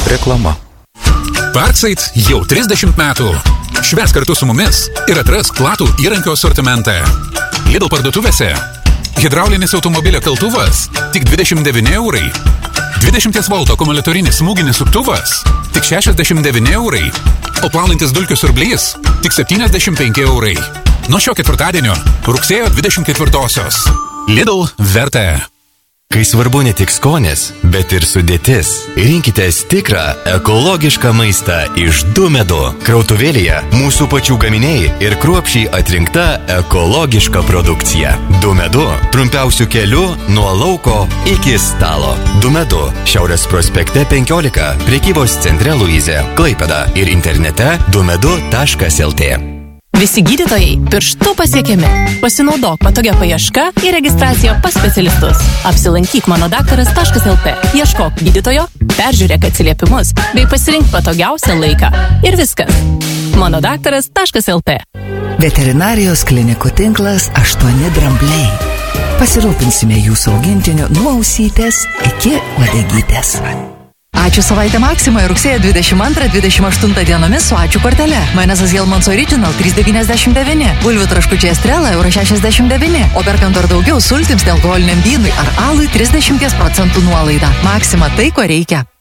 Reklama. Parkside jau 30 metų. Švęs kartu su mumis ir atrask platų įrankio asortimentą. Lidl parduotuvėse. Hidraulinis automobilio keltuvas tik 29 eurai. 20 volto akumuliatorinis smūginis suktuvas tik 69 eurai. O plaunantis dulkių siurblys tik 75 eurai. Nuo šio ketvirtadienio rugsėjo 24-osios. Lidl verta. Kai svarbu ne tik skonis, bet ir sudėtis. Rinkitės tikrą ekologišką maistą iš Dumedu. Krautuvėlėje mūsų pačių gaminiai ir kruopščiai atrinkta ekologiška produkcija. Dumedu trumpiausių kelių nuo lauko iki stalo. Dumedu Šiaurės prospekte 15, prekybos centre Luizė, Klaipėda ir internete dumedu.lt. Visi gydytojai pirštu pasiekiami. Pasinaudok patogia paieška ir registracija pas specialistus. Apsilankyk manodaktaras.lt. Ieškok gydytojo, peržiūrėk atsiliepimus bei pasirink patogiausią laiką. Ir viskas. manodaktaras.lt. Veterinarijos klinikų tinklas 8 drambliai. Pasirūpinsime jūsų augintiniu nuo ausytės iki uodegytės. Ačiū savaitę Maksimoje rugsėjo 22-28 dienomis su ačiū kortele. Majonezas Hellmann's Original 3,99, bulvių traškučiai Estrella €69, o perkant dar daugiau sultims nealkoholiniam vynui ar alui 30% nuolaida. Maksima tai, ko reikia.